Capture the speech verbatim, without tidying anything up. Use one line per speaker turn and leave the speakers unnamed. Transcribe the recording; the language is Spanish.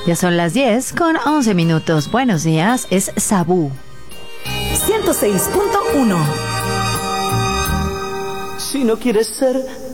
Ya son las diez con once minutos. Buenos días, es Sabú.
ciento seis punto uno.
Si no quieres ser